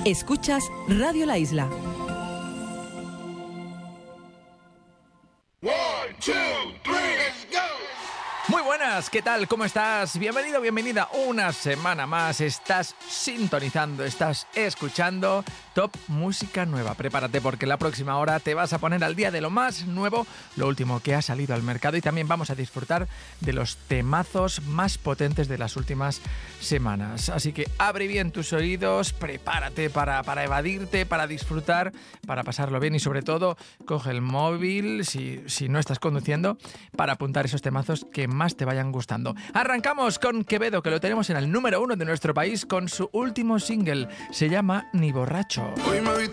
Escuchas Radio La Isla. Muy buenas, ¿qué tal? ¿Cómo estás? Bienvenido, bienvenida una semana más. Estás sintonizando, estás escuchando Top Música Nueva. Prepárate porque la próxima hora te vas a poner al día de lo más nuevo, lo último que ha salido al mercado, y también vamos a disfrutar de los temazos más potentes de las últimas semanas. Así que abre bien tus oídos, prepárate para evadirte, para disfrutar, para pasarlo bien, y sobre todo coge el móvil, si no estás conduciendo, para apuntar esos temazos que más te vayan gustando. Arrancamos con Quevedo, que lo tenemos en el número 1 de nuestro país con su último single. Se llama Ni borracho.